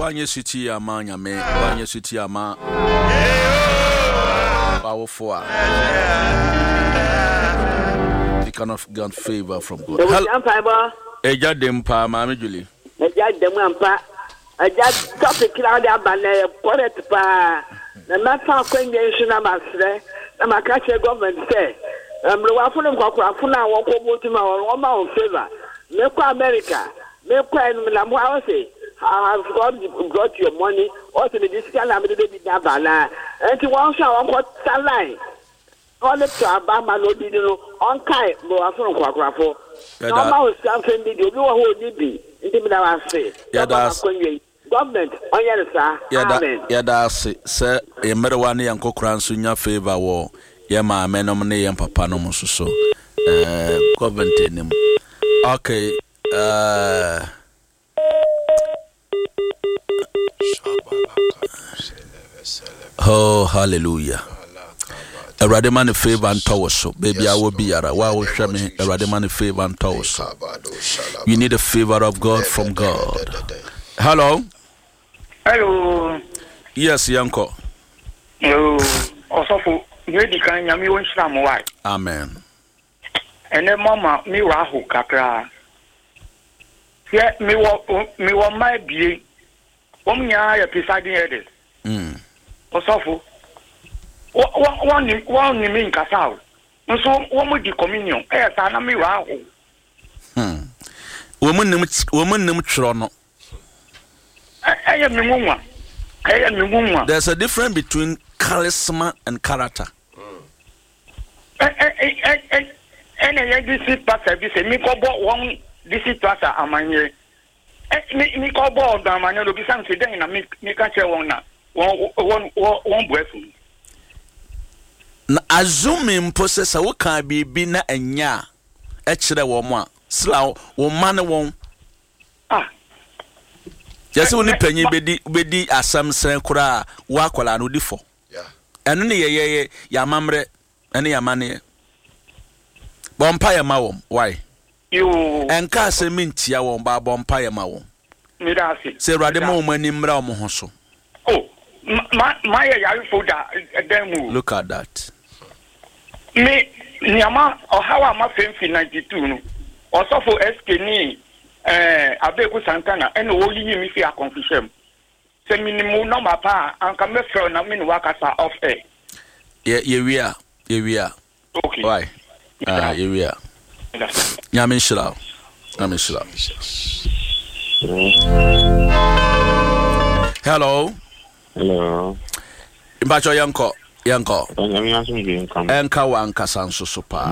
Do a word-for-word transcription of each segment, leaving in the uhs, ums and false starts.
wanye city amanya me wanye city ama powerful the kind of God favor from God. Hello. Eja dempa Mama Julie. Eja dempa. Eja topic na dey abana correct pa. Na matter convention na masre. Na makache government say. Amro wa funu kwakwa funu a won ko botima won ma on favor. Me kwa America. Me kwa na mo I say I have got got your money. Also the discount am dey be na bana. Enti won sha won ko salai. All the Abama no did no on kai bo afun kwakwafo. No ma o something did you know who did be. Ndi me na say. Yeah, that's government on your sir. Amen. Yeah, that's sir e merewa ne yankokran so nya favor wo ye ma amenom ne yem papa no so so. Eh government enim. Okay. Uh Oh, hallelujah. Erade man favor and towaso. Baby, I will be yara. Wow, shame. Erade man favor and towaso. You need a favor of God from God. Hello. Hello. Yes, Yanko. Hello. Also, you di kan yami won shram why. Amen. And then mama mi wa ho kakra. Yeah, me wo me wo mai bie. Wom nya ya presiding head. Mm. Also, one one name Casal. So one di communion. Eh, sana mi wa ho. Hmm. Woman name woman name Chrono. I am Mumwa. I am Mumwa. There's a difference between charisma and character. Eh eh eh eh and I this pastor this me ko bo one this pastor amanye. Eh me me ko bo do amanye do bi san se den na me me ka che won na. One one one boyfriend. Na azumi mposesa wo kan bibi na anya e kire wo mo a sla wo man won ah jese woni panyi bedi bedi asam sren kura wa akwala no difo yeah eno ne yeye ya mamre ene ya mane bompa ya ma won why you enka asemintia won ba bompa ya ma won me da se se rade mo mani mra mo ho so oh my my ya foda dem look at that. Me nyama o hawa ma femfi ninety-two no also for S K ni eh abeku Santana eno wo yiyi mi fi akonfisem se minimum number pa anka me fro na me no wakasa off air ye ye we are ye we are okay why ah ye we are nyame shira nyame shira. Hello. Hello. Mbacho yanko yanko enka wa nkasa nso so pa.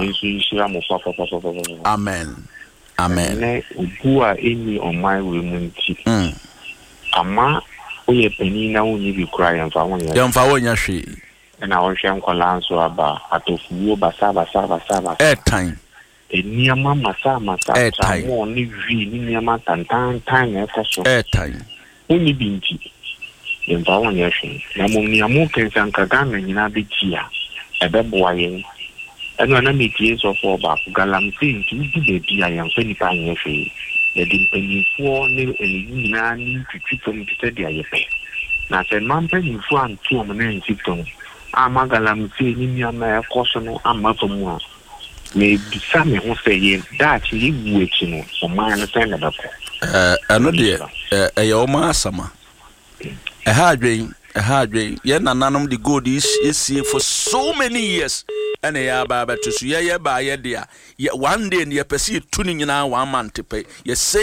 Amen. Amen. Ne ubua eni on my women ti. Mm. Ama oye peni na woni bi kura yamfa wonya. Yamfa wonya hwe. Na wo hwe nkola nso aba atofuo basa basa basa basa. Airtime. Eniama masa masa. Airtime. Mo ni vi ni niama tantan tan na ekoso. Airtime. Oni binti. Yamfa wonya hwe. Na mo niamu kensan kaga na nyina bitia. Ebe boa yen. Eno na metie so for ba galamse nti di bebi ayan fe ni pa yen fe e di penifo ne eni na ni twitwito mpite di ayepe na se man penifo antu o na nsito ama galamse ni mi ama e koso no ama to mu a me bisa me ho fe ye that yi wu echi no o man na sen na bako eh eno de eh e o ma asama e ha adwen e ha adwen ye nananom the gold is is for so many years. And ya baba to su ye ba ye dia one day ye pesi tu ni nyina one month pe ye